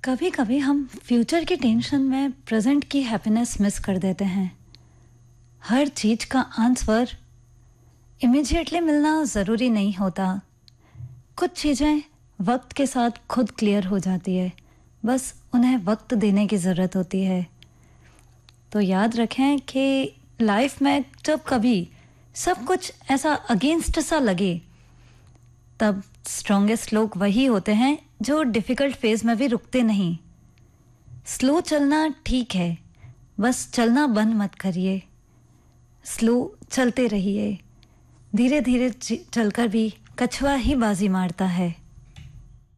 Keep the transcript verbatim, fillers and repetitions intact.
कभी कभी हम फ्यूचर की टेंशन में प्रेजेंट की हैप्पीनेस मिस कर देते हैं। हर चीज का आंसर इमिजिएटली मिलना ज़रूरी नहीं होता। कुछ चीज़ें वक्त के साथ खुद क्लियर हो जाती है, बस उन्हें वक्त देने की ज़रूरत होती है। तो याद रखें कि लाइफ में जब कभी सब कुछ ऐसा अगेंस्ट सा लगे, तब स्ट्रॉन्गेस्ट लोग वही होते हैं जो डिफ़िकल्ट फेज़ में भी रुकते नहीं। स्लो चलना ठीक है, बस चलना बंद मत करिए। स्लो चलते रहिए, धीरे धीरे चलकर भी कछुआ ही बाजी मारता है।